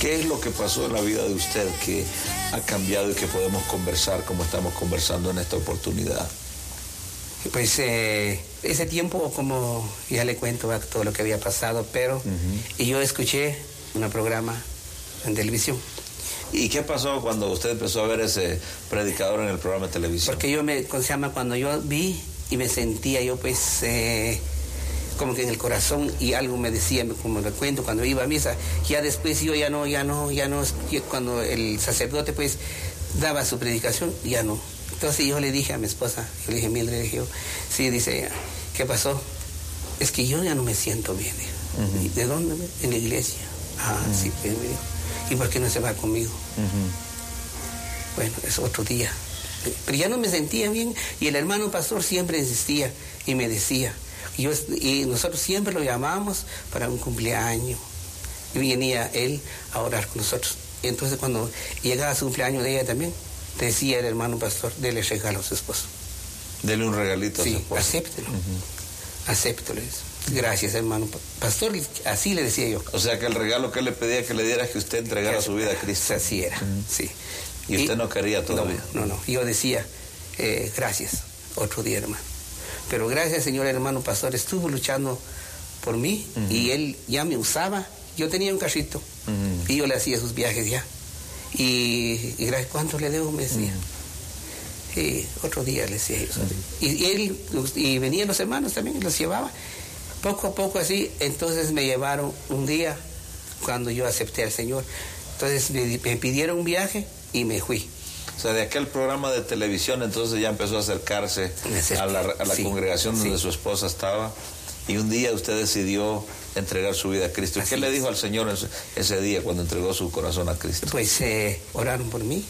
¿Qué es lo que pasó en la vida de usted que ha cambiado y que podemos conversar como estamos conversando en esta oportunidad? Pues ese tiempo, como ya le cuento todo lo que había pasado, pero y yo escuché un programa en televisión. ¿Y qué pasó cuando usted empezó a ver ese predicador en el programa de televisión? Porque yo cuando yo vi y me sentía yo pues como que en el corazón, y algo me decía, como le cuento, cuando iba a misa, ya después yo ya no, cuando el sacerdote pues daba su predicación, ya no. Entonces yo le dije a mi esposa, yo le dije, Mildred, le dije yo, sí, dice ella, ¿qué pasó? Es que yo ya no me siento bien, dijo. ¿De dónde? En la iglesia. Sí, pues me dijo. ¿Y por qué no se va conmigo? Bueno, es otro día. Pero ya no me sentía bien, y el hermano pastor siempre insistía y me decía, y nosotros siempre lo llamábamos para un cumpleaños, y venía él a orar con nosotros. Y entonces cuando llegaba su cumpleaños de ella también, decía el hermano pastor, dele regalo a su esposo. Dele un regalito a su esposo. Sí, acéptelo. Acéptelo. Gracias, hermano pastor, así le decía yo. O sea que el regalo que él le pedía que le diera es que usted entregara su vida a Cristo. Así era, sí. ¿Y usted no quería todavía? No. Yo decía, gracias, otro día, hermano. Pero gracias, señor hermano pastor, estuvo luchando por mí, y él ya me usaba. Yo tenía un carrito, y yo le hacía sus viajes ya. Y gracias, ¿cuánto le debo? Me decía. Otro día le decía yo. Y venían los hermanos también, los llevaba. Poco a poco así, entonces me llevaron un día, cuando yo acepté al Señor. Entonces me pidieron un viaje y me fui. O sea, de aquel programa de televisión, entonces ya empezó a acercarse a la congregación donde su esposa estaba, y un día usted decidió entregar su vida a Cristo. ¿Qué le dijo al Señor ese día cuando entregó su corazón a Cristo? Pues oraron por mí.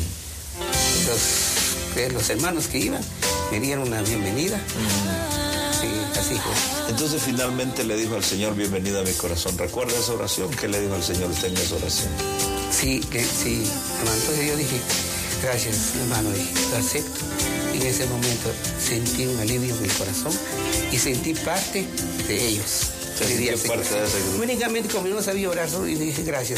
Los hermanos que iban me dieron una bienvenida. Sí, así fue. Entonces finalmente le dijo al Señor, bienvenido a mi corazón. ¿Recuerda esa oración? ¿Qué le dijo al Señor usted en esa oración? Sí, hermano. Entonces yo dije, gracias, hermano, y lo acepto. Y en ese momento sentí un alivio en mi corazón y sentí parte de ellos. ¿Se sintió parte de ese grupo? Únicamente como yo no sabía orar, solo y dije gracias.